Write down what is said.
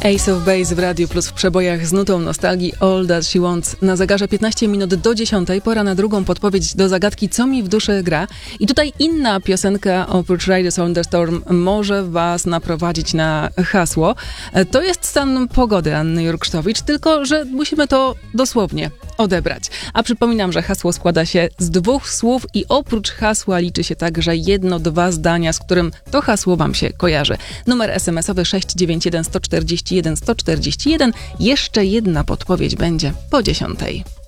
Ace of Base w Radiu Plus w przebojach z nutą nostalgii All That She Wants. Na zegarze 15 minut do 10. Pora na drugą podpowiedź do zagadki Co mi w duszy gra. I tutaj inna piosenka oprócz Riders on the Storm może was naprowadzić na hasło. To jest stan pogody Anny Jurksztowicz, tylko że musimy to dosłownie odebrać. A przypominam, że hasło składa się z 2 słów i oprócz hasła liczy się także 1-2 zdania, z którym to hasło wam się kojarzy. Numer SMS-owy 691 141 141. Jeszcze jedna podpowiedź będzie po 10.